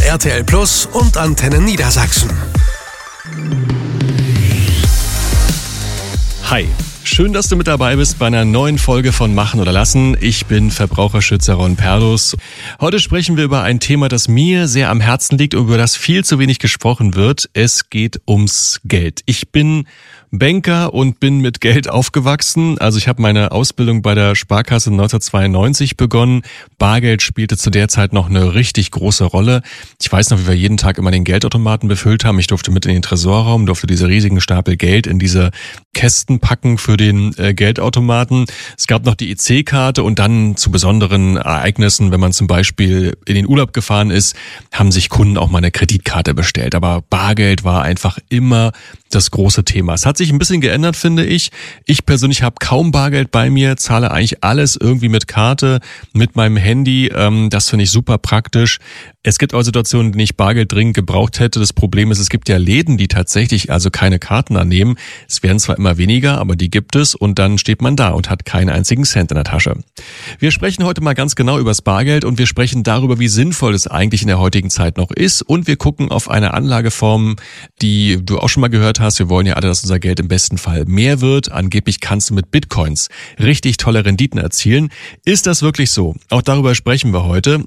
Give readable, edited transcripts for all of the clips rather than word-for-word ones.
RTL Plus und Antenne Niedersachsen. Hi, schön, dass du mit dabei bist bei einer neuen Folge von Machen oder Lassen. Ich bin Verbraucherschützer Ron Perlus. Heute sprechen wir über ein Thema, das mir sehr am Herzen liegt und über das viel zu wenig gesprochen wird. Es geht ums Geld. Ich bin Banker und bin mit Geld aufgewachsen. Also ich habe meine Ausbildung bei der Sparkasse 1992 begonnen. Bargeld spielte zu der Zeit noch eine richtig große Rolle. Ich weiß noch, wie wir jeden Tag immer den Geldautomaten befüllt haben. Ich durfte mit in den Tresorraum, durfte diese riesigen Stapel Geld in diese Kästen packen für den Geldautomaten. Es gab noch die EC-Karte und dann zu besonderen Ereignissen, wenn man zum Beispiel in den Urlaub gefahren ist, haben sich Kunden auch mal eine Kreditkarte bestellt. Aber Bargeld war einfach immer das große Thema. Es hat sich ein bisschen geändert, finde ich. Ich persönlich habe kaum Bargeld bei mir, zahle eigentlich alles irgendwie mit Karte, mit meinem Handy. Das finde ich super praktisch. Es gibt auch Situationen, in denen ich Bargeld dringend gebraucht hätte. Das Problem ist, es gibt ja Läden, die tatsächlich also keine Karten annehmen. Es werden zwar immer weniger, aber die gibt es und dann steht man da und hat keinen einzigen Cent in der Tasche. Wir sprechen heute mal ganz genau über das Bargeld und wir sprechen darüber, wie sinnvoll es eigentlich in der heutigen Zeit noch ist und wir gucken auf eine Anlageform, die du auch schon mal gehört hast. Wir wollen ja alle, dass unser Geld im besten Fall mehr wird. Angeblich kannst du mit Bitcoins richtig tolle Renditen erzielen. Ist das wirklich so? Auch darüber sprechen wir heute.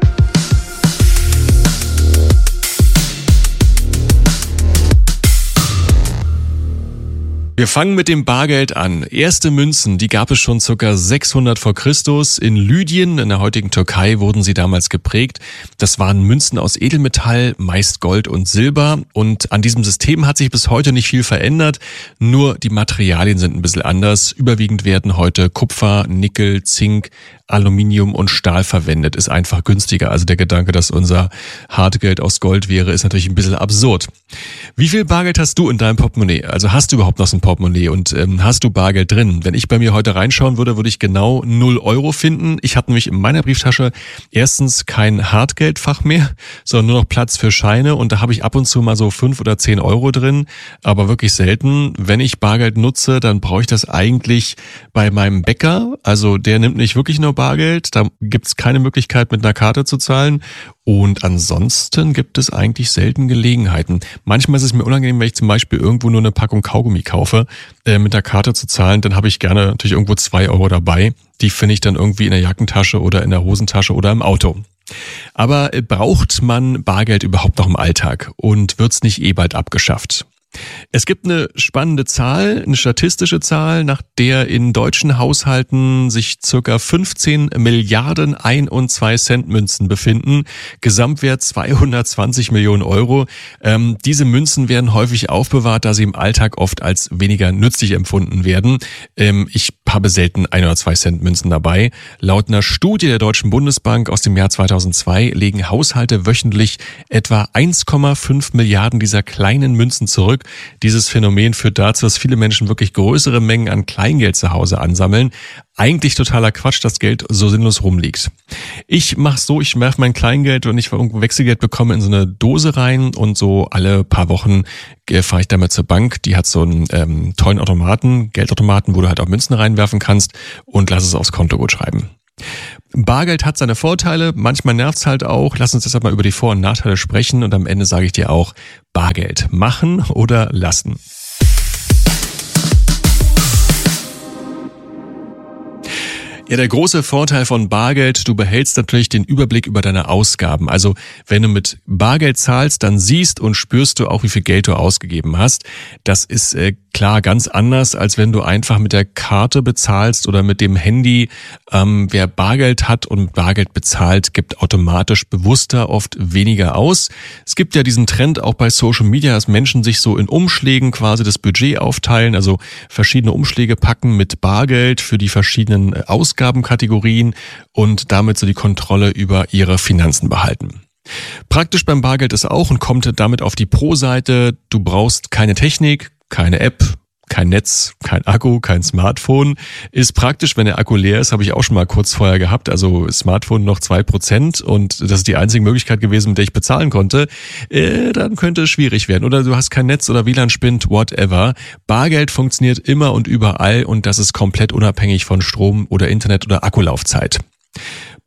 Wir fangen mit dem Bargeld an. Erste Münzen, die gab es schon ca. 600 vor Christus. In Lydien, in der heutigen Türkei, wurden sie damals geprägt. Das waren Münzen aus Edelmetall, meist Gold und Silber. Und an diesem System hat sich bis heute nicht viel verändert. Nur die Materialien sind ein bisschen anders. Überwiegend werden heute Kupfer, Nickel, Zink, Aluminium und Stahl verwendet. Ist einfach günstiger. Also der Gedanke, dass unser Hartgeld aus Gold wäre, ist natürlich ein bisschen absurd. Wie viel Bargeld hast du in deinem Portemonnaie? Also hast du überhaupt noch so ein Portemonnaie und hast du Bargeld drin? Wenn ich bei mir heute reinschauen würde, würde ich genau 0 Euro finden. Ich habe nämlich in meiner Brieftasche erstens kein Hartgeldfach mehr, sondern nur noch Platz für Scheine und da habe ich ab und zu mal so 5 oder 10 Euro drin, aber wirklich selten. Wenn ich Bargeld nutze, dann brauche ich das eigentlich bei meinem Bäcker. Also der nimmt nicht wirklich nur Bargeld, da gibt es keine Möglichkeit mit einer Karte zu zahlen und ansonsten gibt es eigentlich selten Gelegenheiten. Manchmal ist es mir unangenehm, wenn ich zum Beispiel irgendwo nur eine Packung Kaugummi kaufe, mit der Karte zu zahlen, dann habe ich gerne natürlich irgendwo 2 Euro dabei. Die finde ich dann irgendwie in der Jackentasche oder in der Hosentasche oder im Auto. Aber braucht man Bargeld überhaupt noch im Alltag und wird es nicht bald abgeschafft? Es gibt eine spannende Zahl, eine statistische Zahl, nach der in deutschen Haushalten sich circa 15 Milliarden 1 und 2 Cent Münzen befinden. Gesamtwert 220 Millionen Euro. Diese Münzen werden häufig aufbewahrt, da sie im Alltag oft als weniger nützlich empfunden werden. Ich habe selten 1 oder 2 Cent Münzen dabei. Laut einer Studie der Deutschen Bundesbank aus dem Jahr 2002 legen Haushalte wöchentlich etwa 1,5 Milliarden dieser kleinen Münzen zurück. Dieses Phänomen führt dazu, dass viele Menschen wirklich größere Mengen an Kleingeld zu Hause ansammeln. Eigentlich totaler Quatsch, dass Geld so sinnlos rumliegt. Ich mache so, ich werfe mein Kleingeld, wenn ich irgendwo Wechselgeld bekomme, in so eine Dose rein und so alle paar Wochen fahre ich damit zur Bank. Die hat so einen tollen Automaten, Geldautomaten, wo du halt auch Münzen reinwerfen kannst und lass es aufs Konto gut schreiben. Bargeld hat seine Vorteile, manchmal nervt's halt auch. Lass uns deshalb mal über die Vor- und Nachteile sprechen und am Ende sage ich dir auch, Bargeld machen oder lassen. Ja, der große Vorteil von Bargeld, du behältst natürlich den Überblick über deine Ausgaben. Also wenn du mit Bargeld zahlst, dann siehst und spürst du auch, wie viel Geld du ausgegeben hast. Das ist klar ganz anders, als wenn du einfach mit der Karte bezahlst oder mit dem Handy. Wer Bargeld hat und mit Bargeld bezahlt, gibt automatisch bewusster oft weniger aus. Es gibt ja diesen Trend auch bei Social Media, dass Menschen sich so in Umschlägen quasi das Budget aufteilen, also verschiedene Umschläge packen mit Bargeld für die verschiedenen Ausgabenkategorien und damit so die Kontrolle über ihre Finanzen behalten. Praktisch beim Bargeld ist auch und kommt damit auf die Pro-Seite, du brauchst keine Technik, keine App, kein Netz, kein Akku, kein Smartphone. Ist praktisch, wenn der Akku leer ist, habe ich auch schon mal kurz vorher gehabt. Also Smartphone noch 2% und das ist die einzige Möglichkeit gewesen, mit der ich bezahlen konnte. Dann könnte es schwierig werden. Oder du hast kein Netz oder WLAN spinnt, whatever. Bargeld funktioniert immer und überall und das ist komplett unabhängig von Strom oder Internet oder Akkulaufzeit.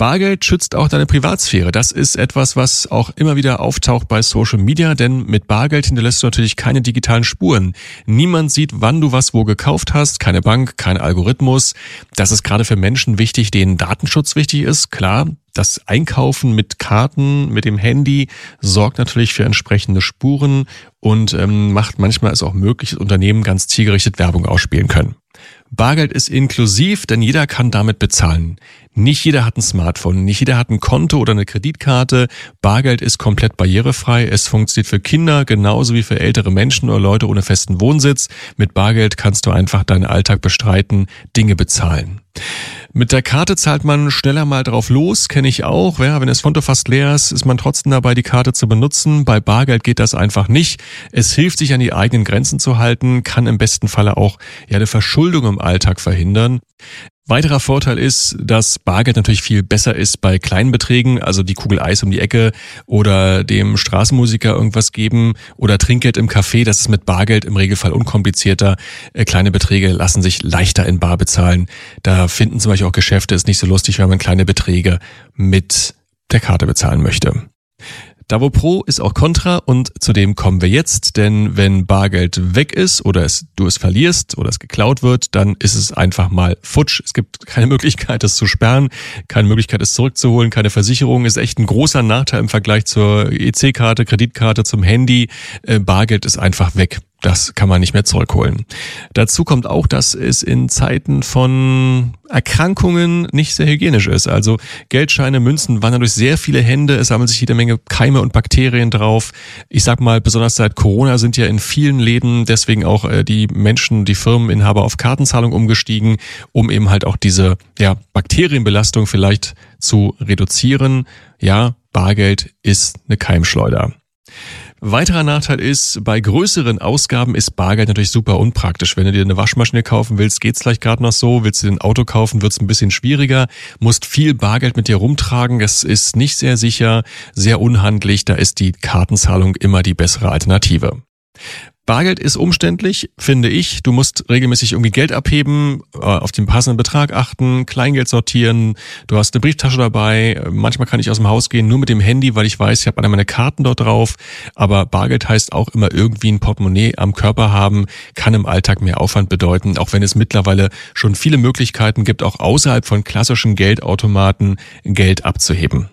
Bargeld schützt auch deine Privatsphäre. Das ist etwas, was auch immer wieder auftaucht bei Social Media, denn mit Bargeld hinterlässt du natürlich keine digitalen Spuren. Niemand sieht, wann du was wo gekauft hast, keine Bank, kein Algorithmus. Das ist gerade für Menschen wichtig, denen Datenschutz wichtig ist. Klar, das Einkaufen mit Karten, mit dem Handy sorgt natürlich für entsprechende Spuren und macht manchmal es auch möglich, dass Unternehmen ganz zielgerichtet Werbung ausspielen können. Bargeld ist inklusiv, denn jeder kann damit bezahlen. Nicht jeder hat ein Smartphone, nicht jeder hat ein Konto oder eine Kreditkarte. Bargeld ist komplett barrierefrei. Es funktioniert für Kinder genauso wie für ältere Menschen oder Leute ohne festen Wohnsitz. Mit Bargeld kannst du einfach deinen Alltag bestreiten, Dinge bezahlen. Mit der Karte zahlt man schneller mal drauf los, kenne ich auch. Ja, wenn das Konto fast leer ist, ist man trotzdem dabei, die Karte zu benutzen. Bei Bargeld geht das einfach nicht. Es hilft, sich an die eigenen Grenzen zu halten, kann im besten Falle auch eine Verschuldung im Alltag verhindern. Weiterer Vorteil ist, dass Bargeld natürlich viel besser ist bei kleinen Beträgen, also die Kugel Eis um die Ecke oder dem Straßenmusiker irgendwas geben oder Trinkgeld im Café. Das ist mit Bargeld im Regelfall unkomplizierter. Kleine Beträge lassen sich leichter in bar bezahlen. Da finden zum Beispiel auch Geschäfte, ist nicht so lustig, wenn man kleine Beträge mit der Karte bezahlen möchte. Davo Pro ist auch Contra und zu dem kommen wir jetzt, denn wenn Bargeld weg ist oder du es verlierst oder es geklaut wird, dann ist es einfach mal futsch. Es gibt keine Möglichkeit, es zu sperren, keine Möglichkeit, es zurückzuholen, keine Versicherung. Ist echt ein großer Nachteil im Vergleich zur EC-Karte, Kreditkarte, zum Handy. Bargeld ist einfach weg. Das kann man nicht mehr zurückholen. Dazu kommt auch, dass es in Zeiten von Erkrankungen nicht sehr hygienisch ist. Also Geldscheine, Münzen wandern durch sehr viele Hände. Es sammeln sich jede Menge Keime und Bakterien drauf. Ich sag mal, besonders seit Corona sind ja in vielen Läden deswegen auch die Menschen, die Firmeninhaber auf Kartenzahlung umgestiegen, um eben halt auch diese Bakterienbelastung vielleicht zu reduzieren. Ja, Bargeld ist eine Keimschleuder. Weiterer Nachteil ist, bei größeren Ausgaben ist Bargeld natürlich super unpraktisch. Wenn du dir eine Waschmaschine kaufen willst, geht's vielleicht gerade noch so. Willst du dir ein Auto kaufen, wird's ein bisschen schwieriger. Musst viel Bargeld mit dir rumtragen. Das ist nicht sehr sicher, sehr unhandlich. Da ist die Kartenzahlung immer die bessere Alternative. Bargeld ist umständlich, finde ich. Du musst regelmäßig irgendwie Geld abheben, auf den passenden Betrag achten, Kleingeld sortieren. Du hast eine Brieftasche dabei. Manchmal kann ich aus dem Haus gehen, nur mit dem Handy, weil ich weiß, ich habe alle meine Karten dort drauf. Aber Bargeld heißt auch immer irgendwie ein Portemonnaie am Körper haben, kann im Alltag mehr Aufwand bedeuten, auch wenn es mittlerweile schon viele Möglichkeiten gibt, auch außerhalb von klassischen Geldautomaten Geld abzuheben.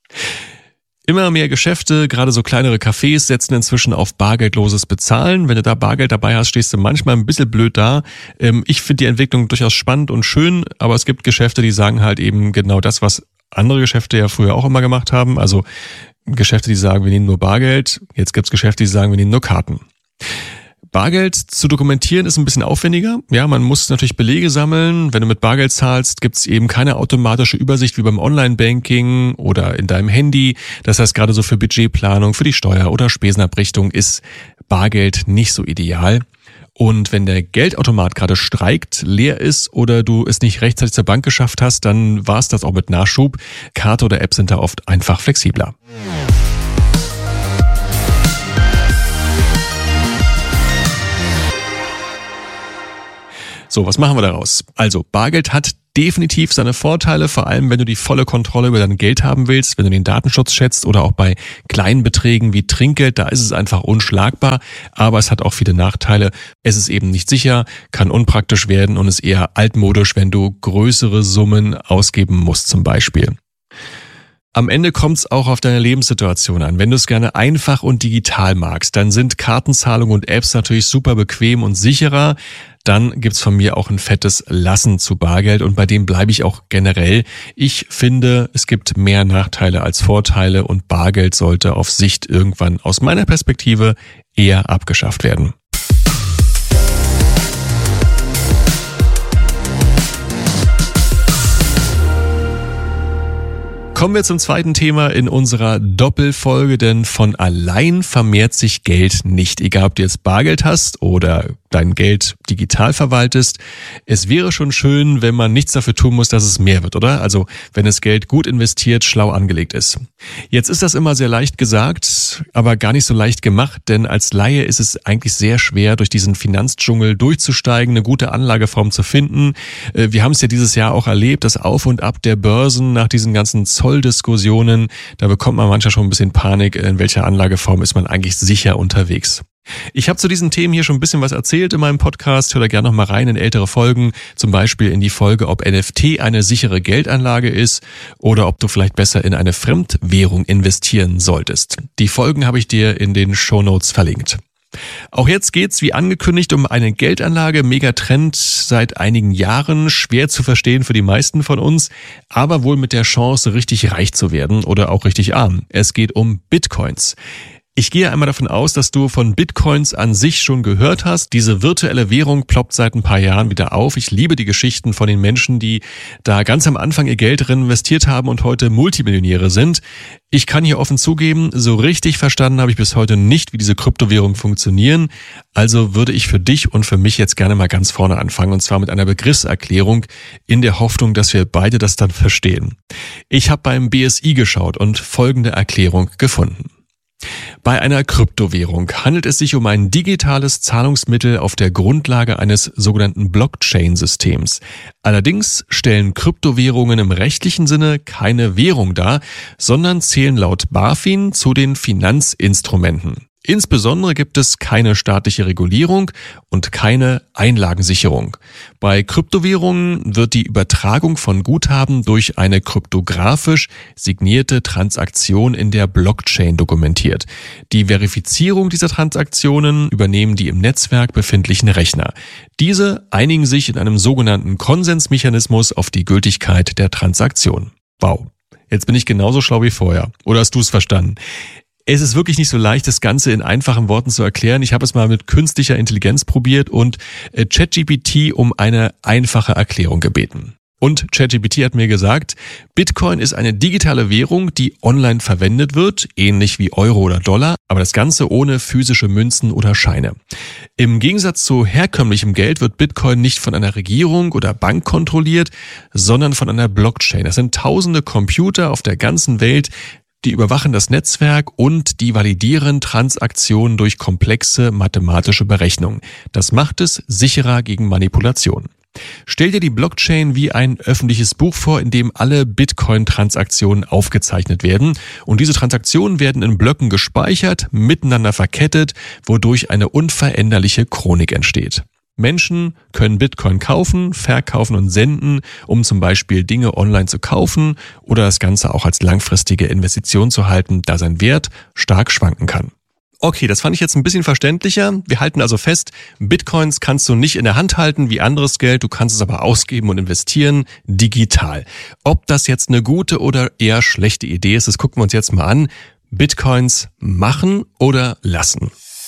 Immer mehr Geschäfte, gerade so kleinere Cafés, setzen inzwischen auf bargeldloses Bezahlen. Wenn du da Bargeld dabei hast, stehst du manchmal ein bisschen blöd da. Ich finde die Entwicklung durchaus spannend und schön, aber es gibt Geschäfte, die sagen halt eben genau das, was andere Geschäfte ja früher auch immer gemacht haben. Also Geschäfte, die sagen, wir nehmen nur Bargeld. Jetzt gibt's Geschäfte, die sagen, wir nehmen nur Karten. Bargeld zu dokumentieren ist ein bisschen aufwendiger. Ja, man muss natürlich Belege sammeln. Wenn du mit Bargeld zahlst, gibt's eben keine automatische Übersicht wie beim Online-Banking oder in deinem Handy. Das heißt, gerade so für Budgetplanung, für die Steuer- oder Spesenabrechnung ist Bargeld nicht so ideal. Und wenn der Geldautomat gerade streikt, leer ist oder du es nicht rechtzeitig zur Bank geschafft hast, dann war's das auch mit Nachschub. Karte oder App sind da oft einfach flexibler. So, was machen wir daraus? Also, Bargeld hat definitiv seine Vorteile, vor allem wenn du die volle Kontrolle über dein Geld haben willst, wenn du den Datenschutz schätzt oder auch bei kleinen Beträgen wie Trinkgeld, da ist es einfach unschlagbar, aber es hat auch viele Nachteile. Es ist eben nicht sicher, kann unpraktisch werden und ist eher altmodisch, wenn du größere Summen ausgeben musst zum Beispiel. Am Ende kommt es auch auf deine Lebenssituation an. Wenn du es gerne einfach und digital magst, dann sind Kartenzahlungen und Apps natürlich super bequem und sicherer. Dann gibt's von mir auch ein fettes Lassen zu Bargeld und bei dem bleibe ich auch generell. Ich finde, es gibt mehr Nachteile als Vorteile und Bargeld sollte auf Sicht irgendwann aus meiner Perspektive eher abgeschafft werden. Kommen wir zum zweiten Thema in unserer Doppelfolge, denn von allein vermehrt sich Geld nicht. Egal, ob du jetzt Bargeld hast oder dein Geld digital verwaltest. Es wäre schon schön, wenn man nichts dafür tun muss, dass es mehr wird, oder? Also wenn das Geld gut investiert, schlau angelegt ist. Jetzt ist das immer sehr leicht gesagt, aber gar nicht so leicht gemacht, denn als Laie ist es eigentlich sehr schwer, durch diesen Finanzdschungel durchzusteigen, eine gute Anlageform zu finden. Wir haben es ja dieses Jahr auch erlebt, das Auf und Ab der Börsen nach diesen ganzen Zolldiskussionen. Da bekommt man manchmal schon ein bisschen Panik, in welcher Anlageform ist man eigentlich sicher unterwegs. Ich habe zu diesen Themen hier schon ein bisschen was erzählt in meinem Podcast. Hör da gerne noch mal rein in ältere Folgen, zum Beispiel in die Folge, ob NFT eine sichere Geldanlage ist oder ob du vielleicht besser in eine Fremdwährung investieren solltest. Die Folgen habe ich dir in den Shownotes verlinkt. Auch jetzt geht's wie angekündigt um eine Geldanlage, Megatrend seit einigen Jahren, schwer zu verstehen für die meisten von uns, aber wohl mit der Chance, richtig reich zu werden oder auch richtig arm. Es geht um Bitcoins. Ich gehe einmal davon aus, dass du von Bitcoins an sich schon gehört hast. Diese virtuelle Währung ploppt seit ein paar Jahren wieder auf. Ich liebe die Geschichten von den Menschen, die da ganz am Anfang ihr Geld drin investiert haben und heute Multimillionäre sind. Ich kann hier offen zugeben, so richtig verstanden habe ich bis heute nicht, wie diese Kryptowährungen funktionieren. Also würde ich für dich und für mich jetzt gerne mal ganz vorne anfangen, und zwar mit einer Begriffserklärung in der Hoffnung, dass wir beide das dann verstehen. Ich habe beim BSI geschaut und folgende Erklärung gefunden. Bei einer Kryptowährung handelt es sich um ein digitales Zahlungsmittel auf der Grundlage eines sogenannten Blockchain-Systems. Allerdings stellen Kryptowährungen im rechtlichen Sinne keine Währung dar, sondern zählen laut BaFin zu den Finanzinstrumenten. Insbesondere gibt es keine staatliche Regulierung und keine Einlagensicherung. Bei Kryptowährungen wird die Übertragung von Guthaben durch eine kryptografisch signierte Transaktion in der Blockchain dokumentiert. Die Verifizierung dieser Transaktionen übernehmen die im Netzwerk befindlichen Rechner. Diese einigen sich in einem sogenannten Konsensmechanismus auf die Gültigkeit der Transaktion. Wow, jetzt bin ich genauso schlau wie vorher. Oder hast du es verstanden? Es ist wirklich nicht so leicht, das Ganze in einfachen Worten zu erklären. Ich habe es mal mit künstlicher Intelligenz probiert und ChatGPT um eine einfache Erklärung gebeten. Und ChatGPT hat mir gesagt, Bitcoin ist eine digitale Währung, die online verwendet wird, ähnlich wie Euro oder Dollar, aber das Ganze ohne physische Münzen oder Scheine. Im Gegensatz zu herkömmlichem Geld wird Bitcoin nicht von einer Regierung oder Bank kontrolliert, sondern von einer Blockchain. Das sind tausende Computer auf der ganzen Welt, die überwachen das Netzwerk und die validieren Transaktionen durch komplexe mathematische Berechnungen. Das macht es sicherer gegen Manipulation. Stell dir die Blockchain wie ein öffentliches Buch vor, in dem alle Bitcoin-Transaktionen aufgezeichnet werden. Und diese Transaktionen werden in Blöcken gespeichert, miteinander verkettet, wodurch eine unveränderliche Chronik entsteht. Menschen können Bitcoin kaufen, verkaufen und senden, um zum Beispiel Dinge online zu kaufen oder das Ganze auch als langfristige Investition zu halten, da sein Wert stark schwanken kann. Okay, das fand ich jetzt ein bisschen verständlicher. Wir halten also fest, Bitcoins kannst du nicht in der Hand halten wie anderes Geld, du kannst es aber ausgeben und investieren digital. Ob das jetzt eine gute oder eher schlechte Idee ist, das gucken wir uns jetzt mal an. Bitcoins machen oder lassen?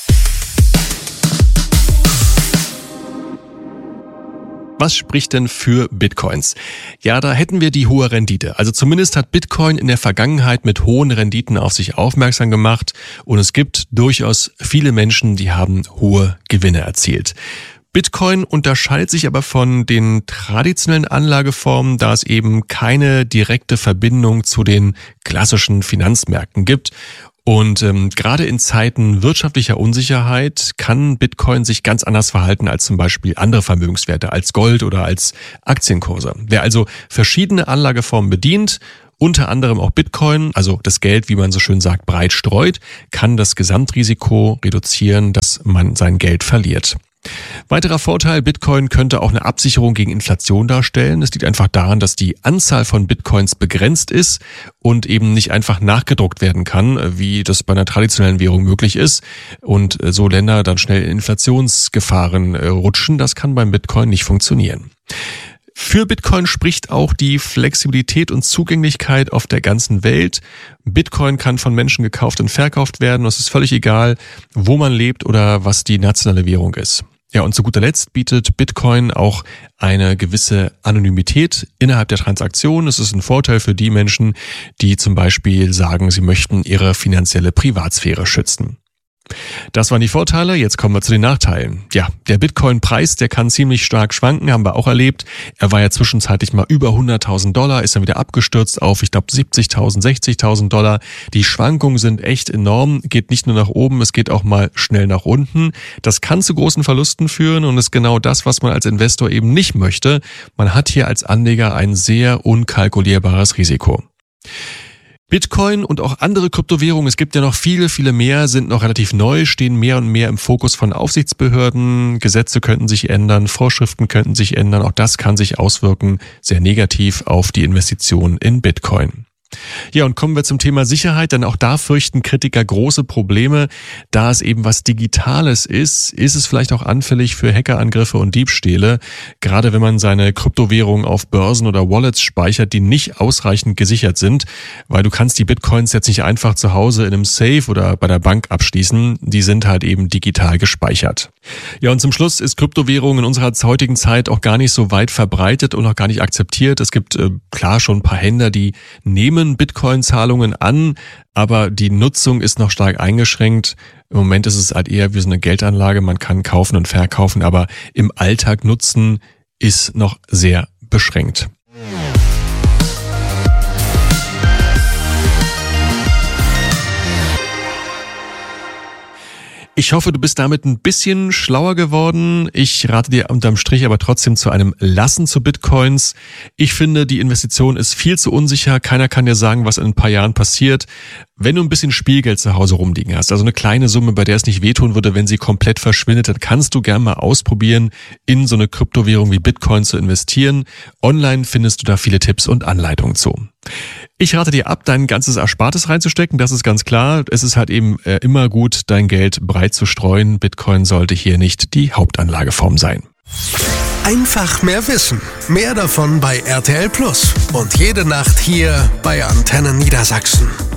Was spricht denn für Bitcoins? Ja, da hätten wir die hohe Rendite. Also zumindest hat Bitcoin in der Vergangenheit mit hohen Renditen auf sich aufmerksam gemacht und es gibt durchaus viele Menschen, die haben hohe Gewinne erzielt. Bitcoin unterscheidet sich aber von den traditionellen Anlageformen, da es eben keine direkte Verbindung zu den klassischen Finanzmärkten gibt. Und gerade in Zeiten wirtschaftlicher Unsicherheit kann Bitcoin sich ganz anders verhalten als zum Beispiel andere Vermögenswerte, als Gold oder als Aktienkurse. Wer also verschiedene Anlageformen bedient, unter anderem auch Bitcoin, also das Geld, wie man so schön sagt, breit streut, kann das Gesamtrisiko reduzieren, dass man sein Geld verliert. Weiterer Vorteil, Bitcoin könnte auch eine Absicherung gegen Inflation darstellen. Es liegt einfach daran, dass die Anzahl von Bitcoins begrenzt ist und eben nicht einfach nachgedruckt werden kann, wie das bei einer traditionellen Währung möglich ist und so Länder dann schnell in Inflationsgefahren rutschen. Das kann beim Bitcoin nicht funktionieren. Für Bitcoin spricht auch die Flexibilität und Zugänglichkeit auf der ganzen Welt. Bitcoin kann von Menschen gekauft und verkauft werden. Es ist völlig egal, wo man lebt oder was die nationale Währung ist. Ja, und zu guter Letzt bietet Bitcoin auch eine gewisse Anonymität innerhalb der Transaktion. Es ist ein Vorteil für die Menschen, die zum Beispiel sagen, sie möchten ihre finanzielle Privatsphäre schützen. Das waren die Vorteile, jetzt kommen wir zu den Nachteilen. Ja, der Bitcoin-Preis, der kann ziemlich stark schwanken, haben wir auch erlebt. Er war ja zwischenzeitlich mal über $100.000, ist dann wieder abgestürzt auf, ich glaube, $70.000, $60.000. Die Schwankungen sind echt enorm, geht nicht nur nach oben, es geht auch mal schnell nach unten. Das kann zu großen Verlusten führen und ist genau das, was man als Investor eben nicht möchte. Man hat hier als Anleger ein sehr unkalkulierbares Risiko. Bitcoin und auch andere Kryptowährungen, es gibt ja noch viele, viele mehr, sind noch relativ neu, stehen mehr und mehr im Fokus von Aufsichtsbehörden. Gesetze könnten sich ändern, Vorschriften könnten sich ändern. Auch das kann sich auswirken, sehr negativ auf die Investition in Bitcoin. Ja, und kommen wir zum Thema Sicherheit, denn auch da fürchten Kritiker große Probleme. Da es eben was Digitales ist, ist es vielleicht auch anfällig für Hackerangriffe und Diebstähle. Gerade wenn man seine Kryptowährungen auf Börsen oder Wallets speichert, die nicht ausreichend gesichert sind, weil du kannst die Bitcoins jetzt nicht einfach zu Hause in einem Safe oder bei der Bank abschließen. Die sind halt eben digital gespeichert. Ja, und zum Schluss ist Kryptowährung in unserer heutigen Zeit auch gar nicht so weit verbreitet und auch gar nicht akzeptiert. Es gibt klar schon ein paar Händler, die nehmen Bitcoin-Zahlungen an, aber die Nutzung ist noch stark eingeschränkt. Im Moment ist es halt eher wie so eine Geldanlage, man kann kaufen und verkaufen, aber im Alltag nutzen ist noch sehr beschränkt. Ich hoffe, du bist damit ein bisschen schlauer geworden. Ich rate dir unterm Strich aber trotzdem zu einem Lassen zu Bitcoins. Ich finde, die Investition ist viel zu unsicher. Keiner kann dir sagen, was in ein paar Jahren passiert. Wenn du ein bisschen Spielgeld zu Hause rumliegen hast, also eine kleine Summe, bei der es nicht wehtun würde, wenn sie komplett verschwindet, dann kannst du gerne mal ausprobieren, in so eine Kryptowährung wie Bitcoin zu investieren. Online findest du da viele Tipps und Anleitungen zu. Ich rate dir ab, dein ganzes Erspartes reinzustecken, das ist ganz klar. Es ist halt eben immer gut, dein Geld breit zu streuen. Bitcoin sollte hier nicht die Hauptanlageform sein. Einfach mehr Wissen. Mehr davon bei RTL Plus. Und jede Nacht hier bei Antenne Niedersachsen.